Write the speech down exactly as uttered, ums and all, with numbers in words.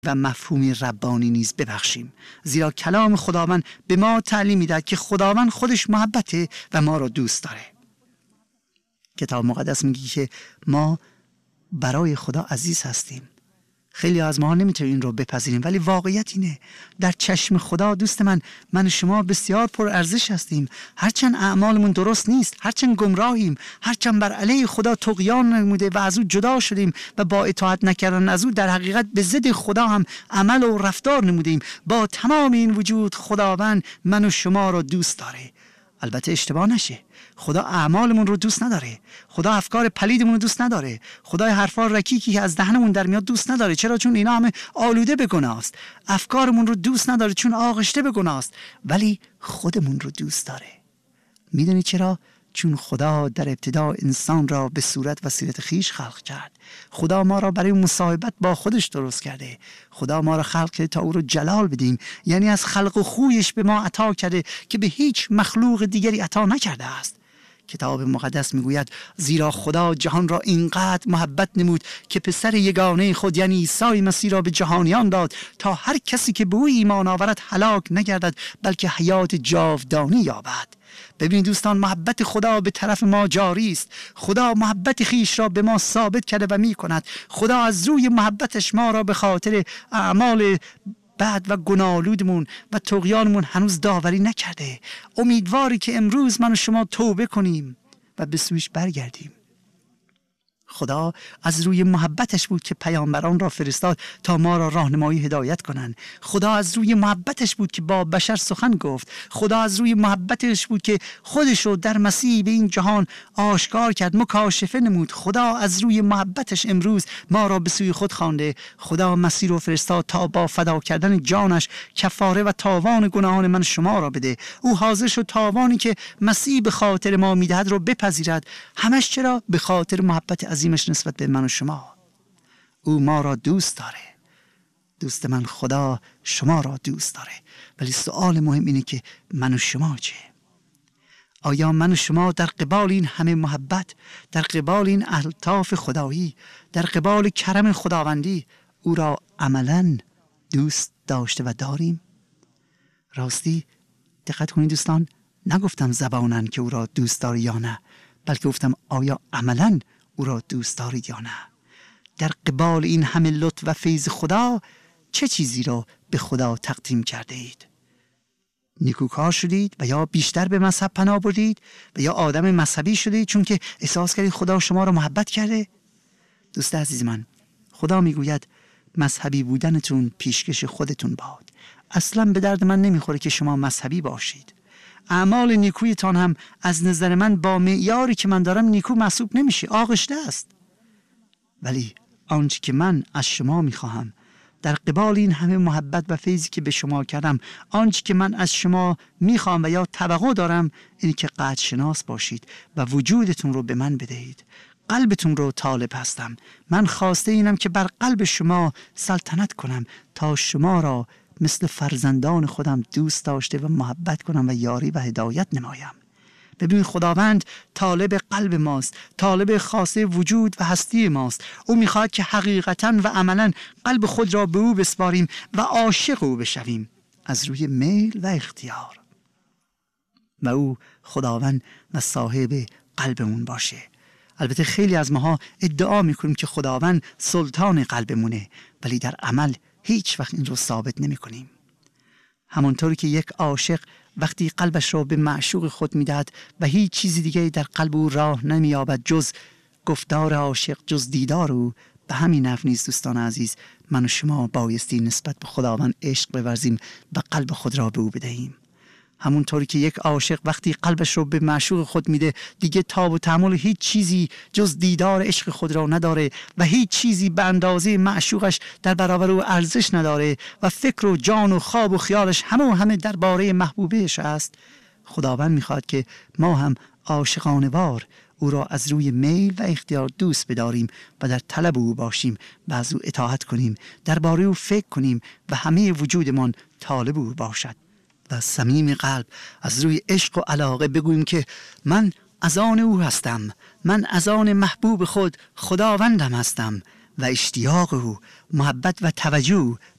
و مفهومی ربانی نیز ببخشیم، زیرا کلام خداوند به ما تعلیم می‌دهد که خداوند خودش محبته و ما را دوست داره. کتاب مقدس میگه که ما برای خدا عزیز هستیم. خیلی از ما نمیتونیم این رو بپذیریم، ولی واقعیت اینه در چشم خدا دوست من من و شما بسیار پر ارزش هستیم. هرچند اعمالمون درست نیست، هرچند گمراهیم، هرچند بر علیه خدا طغیان نموده و از او جدا شدیم و با اطاعت نکردن از او در حقیقت به ضد خدا هم عمل و رفتار نمودیم، با تمام این وجود خداوند من و شما را دوست داره. البته اشتباه نشه، خدا اعمالمون رو دوست نداره، خدا افکار پلیدمون رو دوست نداره، خدا حرفا رکیکی که از دهنمون در میاد دوست نداره. چرا؟ چون اینا همه آلوده به گناه است. افکارمون رو دوست نداره چون آغشته به گناه است، ولی خودمون رو دوست داره. میدونی چرا؟ چون خدا در ابتدا انسان را به صورت و سیرت خیش خلق کرد. خدا ما را برای مصاحبت با خودش درست کرده. خدا ما را خلق کرده تا او را جلال بدیم، یعنی از خلق و خویش به ما عطا کرده که به هیچ مخلوق دیگری عطا نکرده است. کتاب مقدس میگوید زیرا خدا جهان را اینقدر محبت نمود که پسر یگانه خود یعنی عیسی مسیح را به جهانیان داد تا هر کسی که به او ایمان آورد هلاک نگردد بلکه حیات جاودانی یابد. ببینید دوستان، محبت خدا به طرف ما جاری است. خدا محبت خیش را به ما ثابت کرده و می کند. خدا از روی محبتش ما را به خاطر اعمال بعد و گناه‌آلودمون و طغیانمون هنوز داوری نکرده. امیدواری که امروز من و شما توبه کنیم و به سویش برگردیم. خدا از روی محبتش بود که پیامبران را فرستاد تا ما را راهنمایی هدایت کنند. خدا از روی محبتش بود که با بشر سخن گفت. خدا از روی محبتش بود که خودش رو در مسیح به این جهان آشکار کرد، مکاشفه نمود. خدا از روی محبتش امروز ما را به سوی خود خوانده. خدا مسیح رو فرستاد تا با فدا کردن جانش کفاره و تاوان گناهان من شما را بده. او حاضر شد تاوانی که مسیح به خاطر ما میدهد رو بپذیرد. همش چرا؟ به خاطر محبت عظیمش نسبت به من و شما. او ما را دوست داره. دوست من خدا شما را دوست داره. ولی سوال مهم اینه که من و شما چه؟ آیا من و شما در قبال این همه محبت، در قبال این الطاف خدایی، در قبال کرم خداوندی او را عملاً دوست داشته و داریم؟ راستی دقت کنید دوستان، نگفتم زباناً که او را دوست داری یا نه، بلکه گفتم آیا عملاً او را دوست دارید یا نه؟ در قبال این همه لطف و فیض خدا چه چیزی را به خدا تقدیم کرده اید؟ نیکوکار شدید و یا بیشتر به مذهب پناه بردید و یا آدم مذهبی شدید چون که احساس کردید خدا شما را محبت کرده؟ دوست عزیز من، خدا میگوید مذهبی بودنتون پیشکش خودتون باد. اصلا به درد من نمیخوره که شما مذهبی باشید. اعمال نیکویتان هم از نظر من با معیاری که من دارم نیکو محسوب نمیشه، آغشته است. ولی آنچه که من از شما میخواهم در قبال این همه محبت و فیضی که به شما کردم، آنچه که من از شما میخوام و یا توقع دارم اینه که قدر شناس باشید و وجودتون رو به من بدهید. قلبتون رو طالب هستم. من خواسته اینم که بر قلب شما سلطنت کنم تا شما را مثل فرزندان خودم دوست داشته و محبت کنم و یاری و هدایت نمایم. ببین خداوند طالب قلب ماست، طالب خاصه وجود و هستی ماست. او میخواد که حقیقتاً و عملاً قلب خود را به او بسپاریم و عاشق او بشویم از روی میل و اختیار و او خداوند و صاحب قلبمون باشه. البته خیلی از ماها ادعا میکنیم که خداوند سلطان قلبمونه، ولی در عمل هیچ وقت این رو ثابت نمی کنیم. همانطوری که یک عاشق وقتی قلبش را به معشوق خود میدهد و هیچ چیزی دیگه در قلب او راه نمییابد جز گفتار عاشق، جز دیدار او، به همین نحو نیز دوستان عزیز من و شما بایستی نسبت به خداوند عشق بورزیم و قلب خود را به او بدهیم. همونطوری که یک عاشق وقتی قلبش رو به معشوق خود میده دیگه تاب و تحمل هیچ چیزی جز دیدار عشق خود را نداره و هیچ چیزی به اندازه معشوقش در برابر او ارزش نداره و فکر و جان و خواب و خیالش همه و همه درباره محبوبهش است. خداوند میخواد که ما هم عاشقانه وار او را از روی میل و اختیار دوست بداریم و در طلب او باشیم و از او اطاعت کنیم، درباره او فکر کنیم و همه وجودمان طالب او باشد. و صمیم قلب از روی عشق و علاقه بگوییم که من از آن او هستم، من از آن محبوب خود خداوندم هستم و اشتیاق او، محبت و توجه